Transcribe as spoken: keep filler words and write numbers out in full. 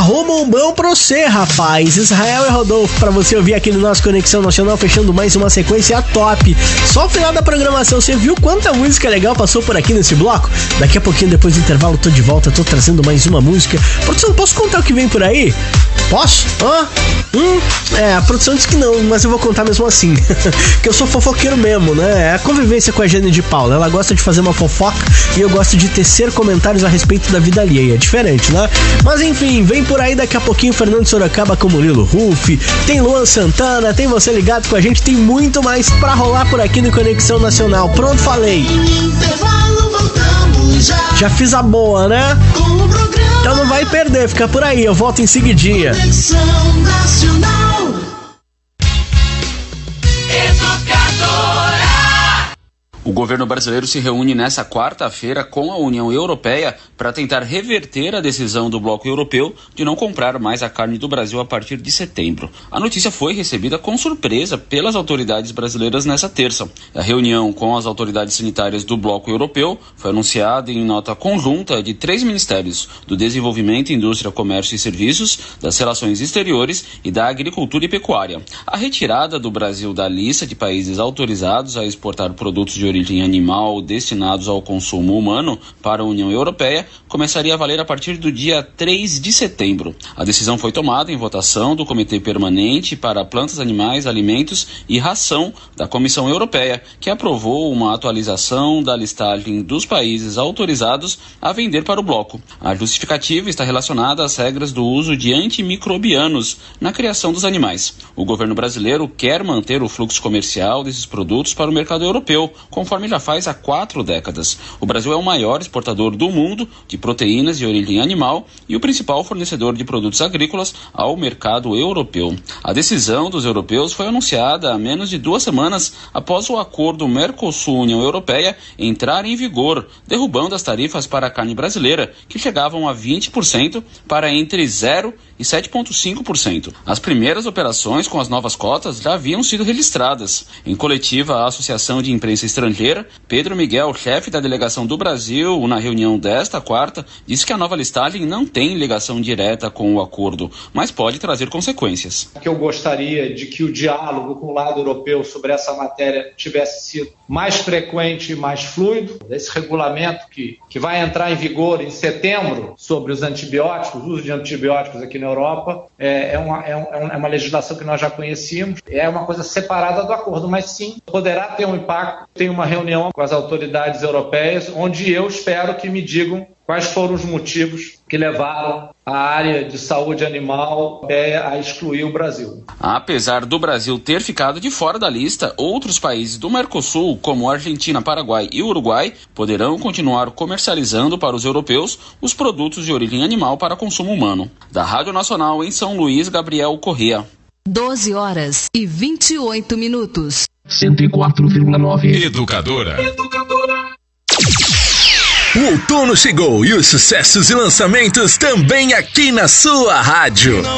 Arruma um bom pra você, rapaz. Israel e Rodolfo, pra você ouvir aqui no nosso Conexão Nacional, fechando mais uma sequência top. Só o final da programação, você viu quanta música legal passou por aqui nesse bloco? Daqui a pouquinho, depois do intervalo, tô de volta, tô trazendo mais uma música. Produção, posso contar o que vem por aí? Posso? Hã? Hum? É, a produção disse que não, mas eu vou contar mesmo assim. Que eu sou fofoqueiro mesmo, né? É a convivência com a Jane de Paula. Ela gosta de fazer uma fofoca e eu gosto de tecer comentários a respeito da vida alheia. É diferente, né? Mas enfim, vem por aí daqui a pouquinho Fernando Sorocaba com Murilo Ruff, tem Luan Santana, tem você ligado com a gente, tem muito mais pra rolar por aqui no Conexão Nacional. Pronto, falei. Já fiz a boa, né? Então não vai perder, fica por aí, eu volto em seguidinha. Conexão Nacional. Educadora. O governo brasileiro se reúne nesta quarta-feira com a União Europeia para tentar reverter a decisão do bloco europeu de não comprar mais a carne do Brasil a partir de setembro. A notícia foi recebida com surpresa pelas autoridades brasileiras nesta terça. A reunião com as autoridades sanitárias do bloco europeu foi anunciada em nota conjunta de três ministérios: do Desenvolvimento, Indústria, Comércio e Serviços, das Relações Exteriores e da Agricultura e Pecuária. A retirada do Brasil da lista de países autorizados a exportar produtos de origem animal destinados ao consumo humano para a União Europeia começaria a valer a partir do dia três de setembro. A decisão foi tomada em votação do Comitê Permanente para Plantas, Animais, Alimentos e Ração da Comissão Europeia, que aprovou uma atualização da listagem dos países autorizados a vender para o bloco. A justificativa está relacionada às regras do uso de antimicrobianos na criação dos animais. O governo brasileiro quer manter o fluxo comercial desses produtos para o mercado europeu, conforme já faz há quatro décadas. O Brasil é o maior exportador do mundo de proteínas de origem animal e o principal fornecedor de produtos agrícolas ao mercado europeu. A decisão dos europeus foi anunciada há menos de duas semanas após o acordo Mercosul-União Europeia entrar em vigor, derrubando as tarifas para a carne brasileira, que chegavam a vinte por cento para entre zero e sete vírgula cinco por cento. As primeiras operações com as novas cotas já haviam sido registradas. Em coletiva à Associação de Imprensa Estrangeira, Pedro Miguel, chefe da delegação do Brasil, na reunião desta quarta, disse que a nova listagem não tem ligação direta com o acordo, mas pode trazer consequências. Que eu gostaria de que o diálogo com o lado europeu sobre essa matéria tivesse sido mais frequente e mais fluido. Esse regulamento que, que vai entrar em vigor em setembro sobre os antibióticos, o uso de antibióticos aqui na Europa, é, é, uma, é, um, é uma legislação que nós já conhecíamos, é uma coisa separada do acordo, mas sim, poderá ter um impacto. Tem uma reunião com as autoridades europeias, onde eu espero que me digam quais foram os motivos que levaram a área de saúde animal a excluir o Brasil. Apesar do Brasil ter ficado de fora da lista, outros países do Mercosul, como Argentina, Paraguai e Uruguai, poderão continuar comercializando para os europeus os produtos de origem animal para consumo humano. Da Rádio Nacional em São Luís, Gabriel Corrêa. doze horas e vinte e oito minutos. cento e quatro vírgula nove. Educadora. Educadora. O outono chegou e os sucessos e lançamentos também aqui na sua rádio.